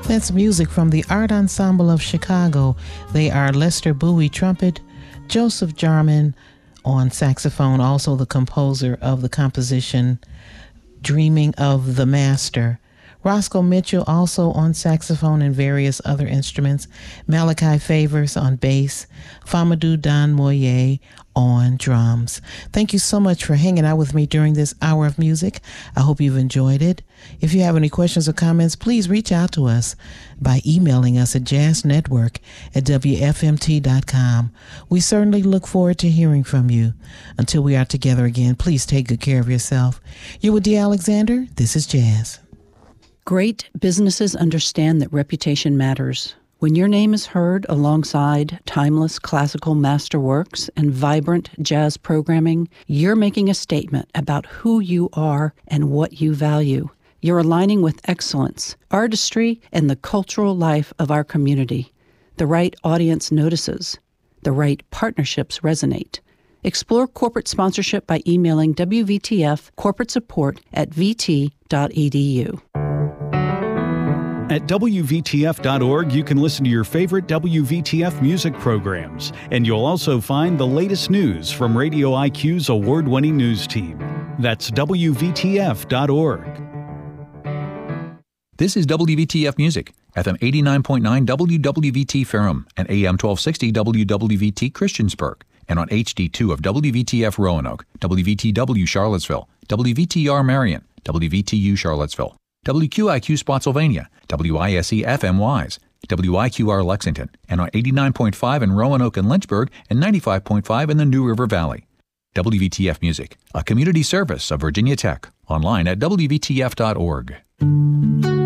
That's music from the Art Ensemble of Chicago. They are Lester Bowie trumpet, Joseph Jarman on saxophone, also the composer of the composition Dreaming of the Master. Roscoe Mitchell also on saxophone and various other instruments. Malachi Favors on bass. Famadou Don Moye on drums. Thank you so much for hanging out with me during this hour of music. I hope you've enjoyed it. If you have any questions or comments, please reach out to us by emailing us at jazznetwork@wfmt.com. We certainly look forward to hearing from you. Until we are together again, please take good care of yourself. You're with Dee Alexander. This is Jazz. Great businesses understand that reputation matters. When your name is heard alongside timeless classical masterworks and vibrant jazz programming, you're making a statement about who you are and what you value. You're aligning with excellence, artistry, and the cultural life of our community. The right audience notices. The right partnerships resonate. Explore corporate sponsorship by emailing WVTF corporate support at vt.edu. At WVTF.org, you can listen to your favorite WVTF music programs, and you'll also find the latest news from Radio IQ's award-winning news team. That's WVTF.org. This is WVTF Music, FM 89.9 WWVT Ferrum and AM 1260 WWVT Christiansburg, and on HD2 of WVTF Roanoke, WVTW Charlottesville, WVTR Marion, WVTU Charlottesville, WQIQ Spotsylvania, WISE FM Wise, WIQR Lexington, and on 89.5 in Roanoke and Lynchburg and 95.5 in the New River Valley. WVTF Music, a community service of Virginia Tech, online at WVTF.org.